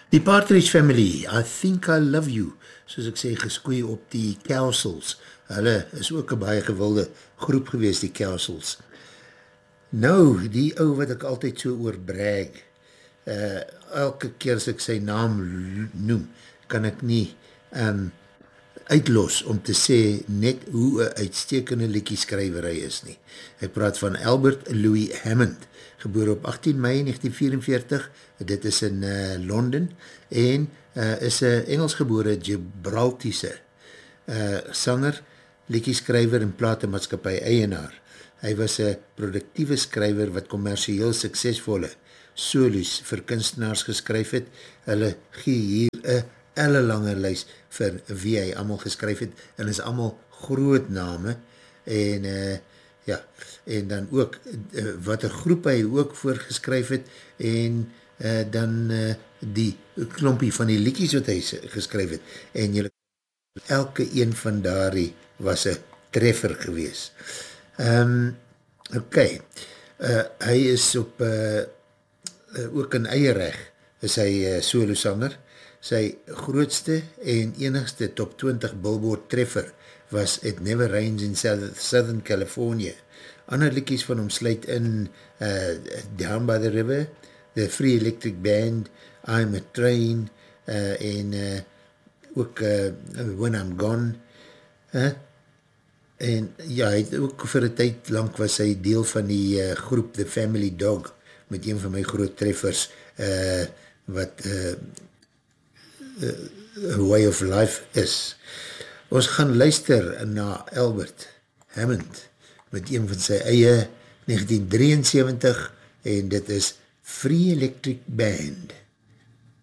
Die Partridge Family, I Think I Love You, soos ek sê, geskoei op die Cowsills. Hulle is ook een baie gewilde groep gewees, die Cowsills. Nou, die ou wat ek altyd so oorbrag, elke keer as ek sy naam noem, kan ek nie uitlos om te sê net hoe een uitstekende liedjie-skrywer hy is nie. Ek praat van Albert Louis Hammond, geboore op 18 mei 1944, dit is in Londen, en is een Engelsgebore Gibraltiese sanger, liedjie-skrywer en platemaatskapie eienaar. Hy was een productieve skrywer wat kommersieel suksesvolle solos vir kunstenaars geskryf het. Hulle gee hier een ellelange lys vir wie hy allemaal geskryf het, en is allemaal groot name, en en dan ook wat een groep hy ook voorgeskryf het, en dan die klompie van die liedjies wat hy geskryf het, en jylle, elke een van daarie was een treffer gewees. Hy is op ook in eie reg, is hy solo sanger. Sy grootste en enigste top 20 Billboard treffer was It Never Rains in Southern California. Ander liedjies van hom sluit in Down by the River, The Free Electric Band, I'm a Train, en ook When I'm Gone. En ja, hy het ook vir een tyd lang was hy deel van die groep The Family Dog, met een van my groot treffers, wat A Way of Life is. Ons gaan luister na Albert Hammond, met een van sy eie 1973, en dit is Free Electric Band.